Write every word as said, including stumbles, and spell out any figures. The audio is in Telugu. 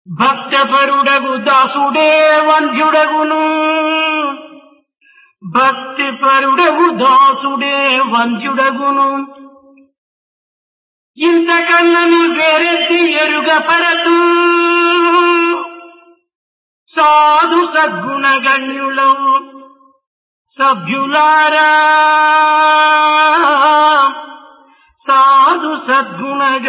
భక్తపరుడగు దాసుడే వంద్యుడగును భక్తిపరుడగు దాసుడే వంద్యుడగును ఇంతకన్నను వేరెత్తి ఎరుగ పరతు సాధు సద్గుణగణ్యులవు సభ్యులారా సాధు సద్గుణ